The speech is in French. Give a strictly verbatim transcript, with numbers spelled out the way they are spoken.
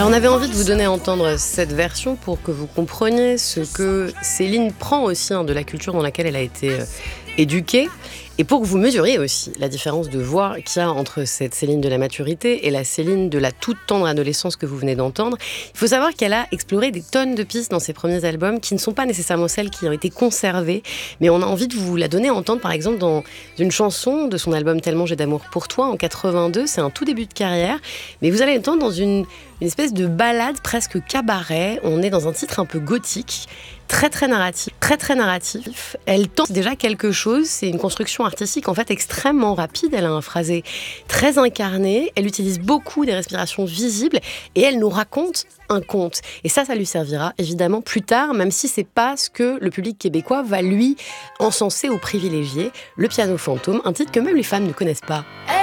Alors on avait envie de vous donner à entendre cette version pour que vous compreniez ce que Céline prend aussi hein, de la culture dans laquelle elle a été euh, éduquée, et pour que vous mesuriez aussi la différence de voix qu'il y a entre cette Céline de la maturité et la Céline de la toute tendre adolescence que vous venez d'entendre. Il faut savoir qu'elle a exploré des tonnes de pistes dans ses premiers albums qui ne sont pas nécessairement celles qui ont été conservées, mais on a envie de vous la donner à entendre par exemple dans une chanson de son album Tellement j'ai d'amour pour toi en quatre-vingt-deux. C'est un tout début de carrière, mais vous allez l'entendre dans une, une espèce de ballade presque cabaret. On est dans un titre un peu gothique, très très narratif, très très narratif. Elle tente déjà quelque chose, c'est une construction artistique en fait extrêmement rapide, elle a un phrasé très incarné, elle utilise beaucoup des respirations visibles et elle nous raconte un conte. Et ça, ça lui servira évidemment plus tard, même si c'est pas ce que le public québécois va lui encenser ou privilégier. Le piano fantôme, un titre que même les femmes ne connaissent pas.